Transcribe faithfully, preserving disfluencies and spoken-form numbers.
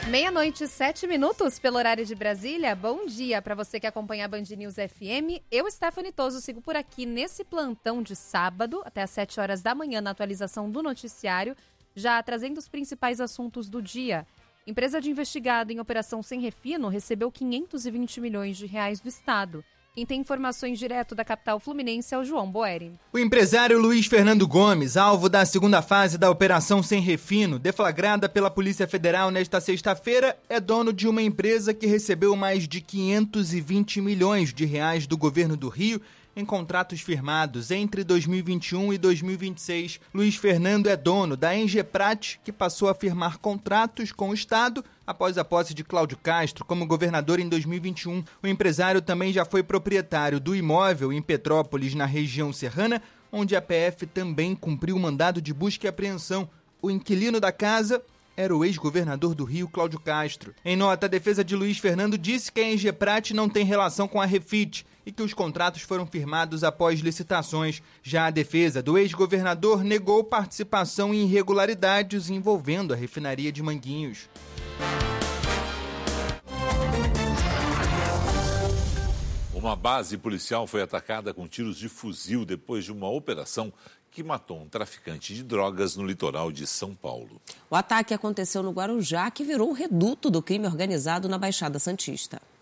Meia-noite, sete minutos pelo horário de Brasília. Bom dia para você que acompanha a Band News F M. Eu, Stephanie Toso, sigo por aqui nesse plantão de sábado, até às sete horas da manhã, na atualização do noticiário, já trazendo os principais assuntos do dia. Empresa de investigado em operação sem refino recebeu quinhentos e vinte milhões de reais do Estado. Quem tem informações direto da capital fluminense é o João Boeri. O empresário Luiz Fernando Gomes, alvo da segunda fase da Operação Sem Refino, deflagrada pela Polícia Federal nesta sexta-feira, é dono de uma empresa que recebeu mais de quinhentos e vinte milhões de reais do governo do Rio em contratos firmados entre dois mil e vinte e um e dois mil e vinte e seis. Luiz Fernando é dono da Engeprat, que passou a firmar contratos com o Estado após a posse de Cláudio Castro como governador em dois mil e vinte e um. O empresário também já foi proprietário do imóvel em Petrópolis, na região serrana, onde a P F também cumpriu o mandado de busca e apreensão. O inquilino da casa era o ex-governador do Rio, Cláudio Castro. Em nota, a defesa de Luiz Fernando disse que a Engeprat não tem relação com a Refit e que os contratos foram firmados após licitações. Já a defesa do ex-governador negou participação em irregularidades envolvendo a refinaria de Manguinhos. Uma base policial foi atacada com tiros de fuzil depois de uma operação que matou um traficante de drogas no litoral de São Paulo. O ataque aconteceu no Guarujá, que virou o reduto do crime organizado na Baixada Santista.